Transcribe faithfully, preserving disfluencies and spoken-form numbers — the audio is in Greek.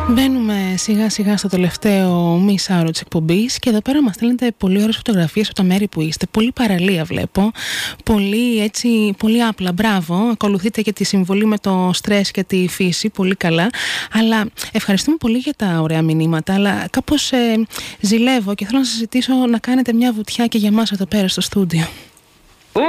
Μπαίνουμε σιγά σιγά στο τελευταίο μισάωρο της εκπομπής και εδώ πέρα μας στέλνετε πολύ ωραίες φωτογραφίες από τα μέρη που είστε. Πολύ παραλία βλέπω, πολύ, έτσι, πολύ απλά, μπράβο. Ακολουθείτε και τη συμβολή με το στρες και τη φύση, πολύ καλά. Αλλά ευχαριστούμε πολύ για τα ωραία μηνύματα, αλλά κάπως ε, ζηλεύω και θέλω να σας ζητήσω να κάνετε μια βουτιά και για μας εδώ πέρα στο στούντιο.